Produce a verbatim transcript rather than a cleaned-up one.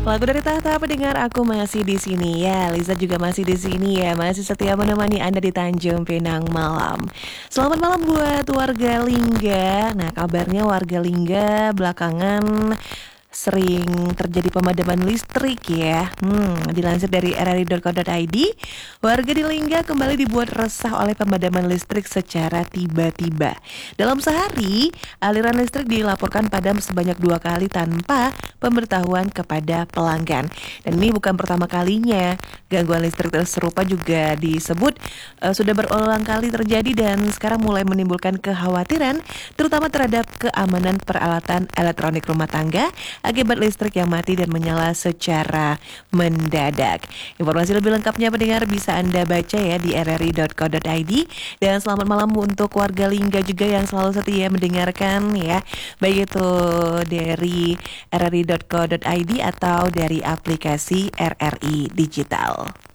Lagu dari Tahta pendengar aku masih di sini ya. Liza juga masih di sini ya, masih setia menemani Anda di Tanjung Pinang malam. Selamat malam buat warga Lingga. Nah, kabarnya warga Lingga belakangan sering terjadi pemadaman listrik ya. Hmm, dilansir dari r r i titik co titik i d, warga di Lingga kembali dibuat resah oleh pemadaman listrik secara tiba-tiba. Dalam sehari, aliran listrik dilaporkan padam sebanyak dua kali tanpa pemberitahuan kepada pelanggan. Dan ini bukan pertama kalinya. Gangguan listrik serupa juga disebut uh, sudah berulang kali terjadi dan sekarang mulai menimbulkan kekhawatiran terutama terhadap keamanan peralatan elektronik rumah tangga akibat listrik yang mati dan menyala secara mendadak. Informasi lebih lengkapnya pendengar bisa Anda baca ya di r r i titik co titik i d. Dan selamat malam untuk warga Lingga juga yang selalu setia mendengarkan ya. Baik itu dari r r i titik co titik i d atau dari aplikasi R R I Digital.